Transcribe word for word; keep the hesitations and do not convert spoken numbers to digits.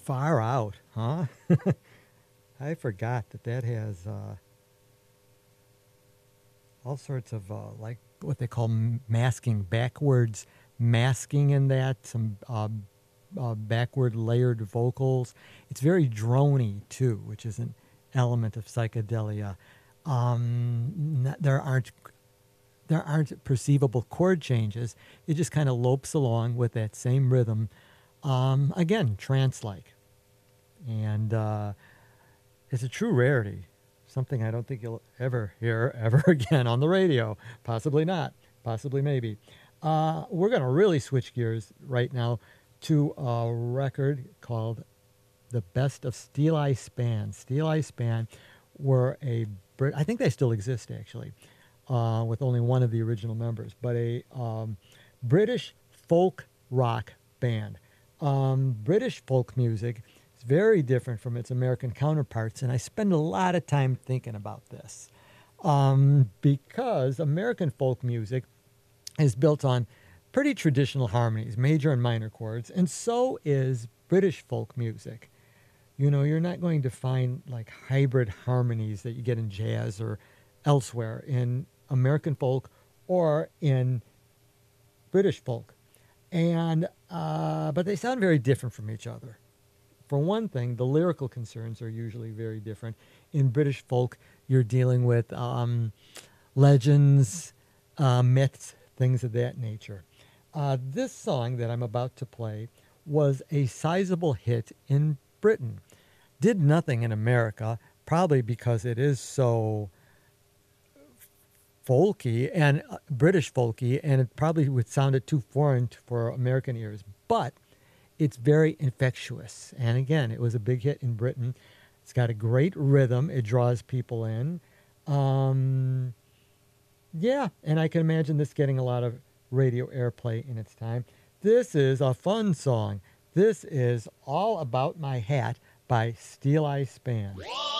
Far Out, huh? I forgot that that has uh, all sorts of uh, like what they call m- masking, backwards masking in that, some uh, uh, backward layered vocals. It's very drony too, which is an element of psychedelia. Um, n- there aren't there aren't perceivable chord changes. It just kind of lopes along with that same rhythm. Um, again, trance-like, and uh, it's a true rarity. Something I don't think you'll ever hear ever again on the radio. Possibly not. Possibly maybe. Uh, we're going to really switch gears right now to a record called The Best of Steel Eye Span. Steel Eye Span were a Brit- I think they still exist actually, uh, with only one of the original members, but a um, British folk rock band. Um, British folk music is very different from its American counterparts, and I spend a lot of time thinking about this um, because American folk music is built on pretty traditional harmonies, major and minor chords, and so is British folk music. You know, you're not going to find like hybrid harmonies that you get in jazz or elsewhere in American folk or in British folk. And uh, but they sound very different from each other. For one thing, the lyrical concerns are usually very different. In British folk, you're dealing with um, legends, uh, myths, things of that nature. Uh, this song that I'm about to play was a sizable hit in Britain. Did nothing in America, probably because it is so folky and uh, British folky, and it probably would sounded too foreign t- for American ears. But it's very infectious, and again, it was a big hit in Britain. It's got a great rhythm; it draws people in. Um, yeah, and I can imagine this getting a lot of radio airplay in its time. This is a fun song. This is All About My Hat by Steel Eye Span.